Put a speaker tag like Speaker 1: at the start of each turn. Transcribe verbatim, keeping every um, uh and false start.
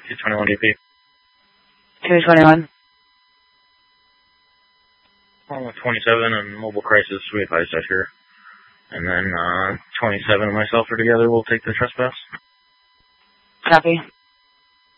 Speaker 1: two twenty-one D P.
Speaker 2: two twenty-one.
Speaker 1: Along with twenty-seven and Mobile Crisis, we advise that here. And then uh, twenty-seven and myself are together. We'll take the trespass.
Speaker 2: Copy.